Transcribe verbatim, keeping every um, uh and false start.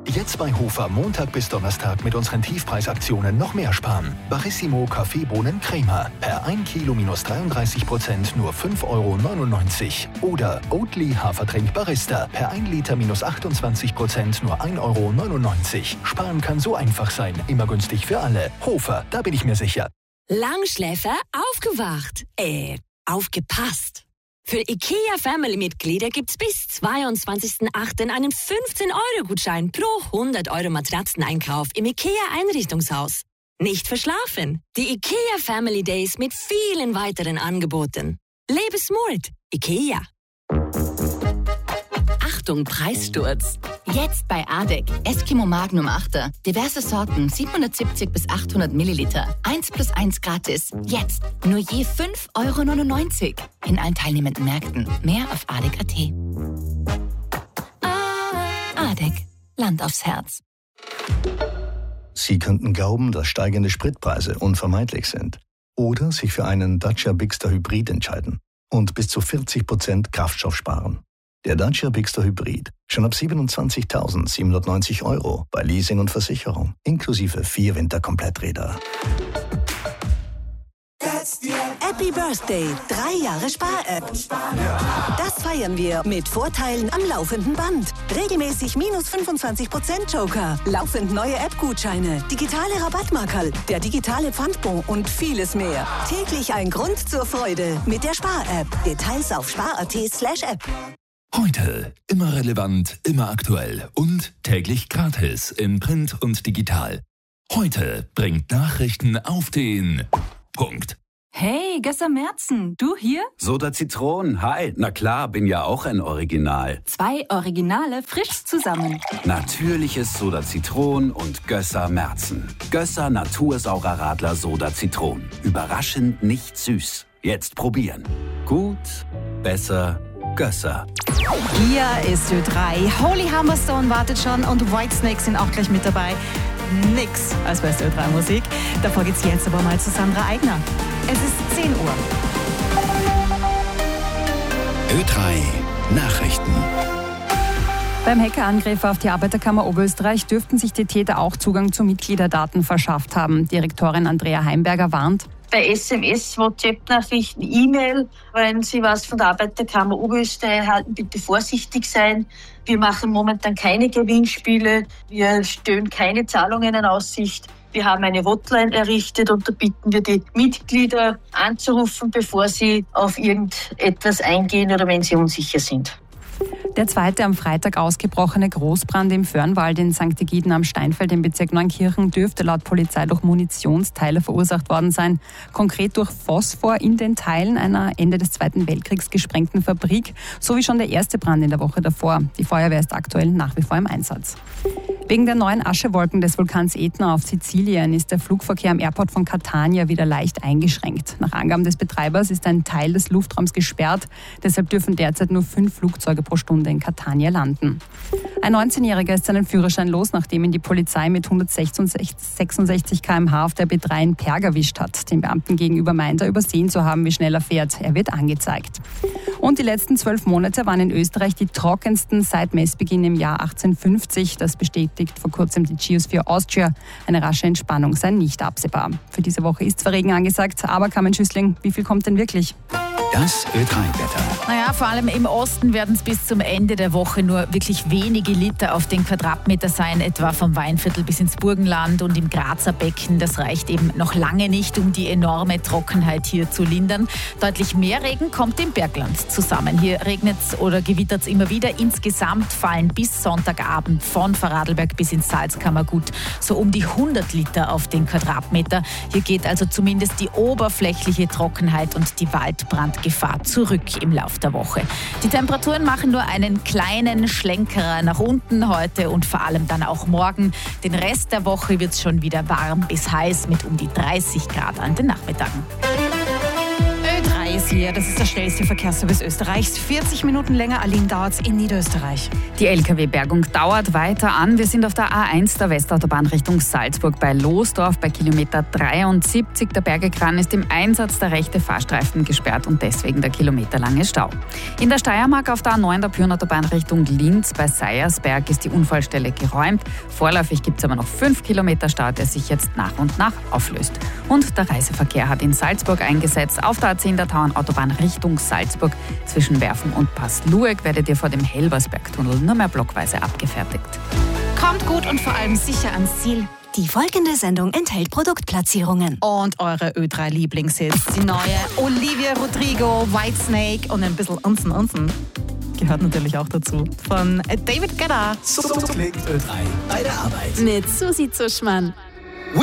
Jetzt bei Hofer Montag bis Donnerstag mit unseren Tiefpreisaktionen noch mehr sparen. Barissimo Kaffeebohnen Crema. Per ein Kilo minus dreiunddreißig Prozent nur fünf Euro neunundneunzig. Oder Oatly Hafertrink Barista. Per ein Liter minus achtundzwanzig Prozent nur ein Euro neunundneunzig. Sparen kann so einfach sein. Immer günstig für alle. Hofer, da bin ich mir sicher. Langschläfer aufgewacht. Äh, aufgepasst. Für IKEA-Family-Mitglieder gibt's bis zweiundzwanzigsten achten einen fünfzehn-Euro-Gutschein pro hundert Euro Matratzeneinkauf im IKEA-Einrichtungshaus. Nicht verschlafen. Die IKEA Family Days mit vielen weiteren Angeboten. Lebe smart. IKEA. Achtung, Preissturz. Jetzt bei Adek. Eskimo Magnum achter. Diverse Sorten, siebenhundertsiebzig bis achthundert Milliliter. eins plus eins gratis. Jetzt nur je fünf Euro neunundneunzig. In allen teilnehmenden Märkten. Mehr auf adek punkt at. Adek. Land aufs Herz. Sie könnten glauben, dass steigende Spritpreise unvermeidlich sind. Oder sich für einen Dacia Bigster Hybrid entscheiden und bis zu vierzig Prozent Kraftstoff sparen. Der Dacia Bigster Hybrid. Schon ab siebenundzwanzigtausendsiebenhundertneunzig Euro bei Leasing und Versicherung. Inklusive vier Winterkompletträder. Happy Birthday, drei Jahre Spar-App. Das feiern wir mit Vorteilen am laufenden Band. Regelmäßig minus fünfundzwanzig Prozent Joker, laufend neue App-Gutscheine, digitale Rabattmarkerl, der digitale Pfandbon und vieles mehr. Täglich ein Grund zur Freude mit der Spar-App. Details auf spar.at slash app. Heute immer relevant, immer aktuell und täglich gratis in Print und digital. Heute bringt Nachrichten auf den Punkt. Hey, Gösser Merzen, du hier? Soda Zitron, hi. Na klar, bin ja auch ein Original. Zwei Originale frisch zusammen. Natürliches Soda Zitron und Gösser Merzen. Gösser Natursaurer Radler Soda Zitron. Überraschend nicht süß. Jetzt probieren. Gut, besser, Gösser. Hier ist Ö drei. Holy Hammerstone wartet schon und Whitesnake sind auch gleich mit dabei. Nix als beste Ö drei Musik. Davor geht's jetzt aber mal zu Sandra Eigner. Es ist zehn Uhr. Ö drei Nachrichten. Beim Hackerangriff auf die Arbeiterkammer Oberösterreich dürften sich die Täter auch Zugang zu Mitgliederdaten verschafft haben. Direktorin Andrea Heimberger warnt. Bei S M S, WhatsApp-Nachrichten, E-Mail, wenn Sie was von der Arbeiterkammer Oberösterreich erhalten, bitte vorsichtig sein. Wir machen momentan keine Gewinnspiele, wir stellen keine Zahlungen in Aussicht. Wir haben eine Hotline errichtet und da bitten wir die Mitglieder anzurufen, bevor sie auf irgendetwas eingehen oder wenn sie unsicher sind. Der zweite am Freitag ausgebrochene Großbrand im Föhrnwald in Sankt Egiden am Steinfeld im Bezirk Neunkirchen dürfte laut Polizei durch Munitionsteile verursacht worden sein. Konkret durch Phosphor in den Teilen einer Ende des Zweiten Weltkriegs gesprengten Fabrik, so wie schon der erste Brand in der Woche davor. Die Feuerwehr ist aktuell nach wie vor im Einsatz. Wegen der neuen Aschewolken des Vulkans Ätna auf Sizilien ist der Flugverkehr am Airport von Catania wieder leicht eingeschränkt. Nach Angaben des Betreibers ist ein Teil des Luftraums gesperrt. Deshalb dürfen derzeit nur fünf Flugzeuge pro Stunde in Catania landen. Ein neunzehnjähriger ist seinen Führerschein los, nachdem ihn die Polizei mit hundertsechsundsechzig Kilometer pro Stunde auf der B drei in Perg erwischt hat. Den Beamten gegenüber meint er, übersehen zu haben, wie schnell er fährt. Er wird angezeigt. Und die letzten zwölf Monate waren in Österreich die trockensten seit Messbeginn im Jahr achtzehnhundertfünfzig. Das bestätigt vor kurzem die Geosphere Austria. Eine rasche Entspannung sei nicht absehbar. Für diese Woche ist zwar Regen angesagt, aber Carmen Schüssling, wie viel kommt denn wirklich? Das Ö drei Wetter. Naja, vor allem im Osten werden es bis zum Ende der Woche nur wirklich wenige Liter auf den Quadratmeter sein, etwa vom Weinviertel bis ins Burgenland und im Grazer Becken. Das reicht eben noch lange nicht, um die enorme Trockenheit hier zu lindern. Deutlich mehr Regen kommt im Bergland zusammen. Hier regnet es oder gewittert es immer wieder. Insgesamt fallen bis Sonntagabend von Vorarlberg bis ins Salzkammergut so um die hundert Liter auf den Quadratmeter. Hier geht also zumindest die oberflächliche Trockenheit und die Waldbrandgefahr zurück im Lauf der Woche. Die Temperaturen machen nur einen kleinen Schlenkerer nach unten heute und vor allem dann auch morgen. Den Rest der Woche wird es schon wieder warm bis heiß mit um die dreißig Grad an den Nachmittagen. Ö drei Passier, das ist der schnellste Verkehrsservice Österreichs. vierzig Minuten länger, Aline, dauert es in Niederösterreich. Die L K W-Bergung dauert weiter an. Wir sind auf der A eins der Westautobahn Richtung Salzburg bei Losdorf bei Kilometer dreiundsiebzig. Der Bergekran ist im Einsatz, der rechte Fahrstreifen gesperrt und deswegen der kilometerlange Stau. In der Steiermark auf der A neun der Pyrenautobahn Richtung Linz bei Seiersberg ist die Unfallstelle geräumt. Vorläufig gibt es aber noch fünf Kilometer Stau, der sich jetzt nach und nach auflöst. Und der Reiseverkehr hat in Salzburg eingesetzt. Auf der A zehn der Tauernautobahn Richtung Salzburg zwischen Werfen und Passlueck werdet ihr vor dem Helbersbergtunnel nur mehr blockweise abgefertigt. Kommt gut und vor allem sicher ans Ziel. Die folgende Sendung enthält Produktplatzierungen. Und eure Ö drei Lieblingshits. Die neue Olivia Rodrigo, Whitesnake und ein bisschen Unsen Unsen. Gehört natürlich auch dazu. Von David Guetta. So klingt Ö drei bei der Arbeit. Mit Susi Zuschmann.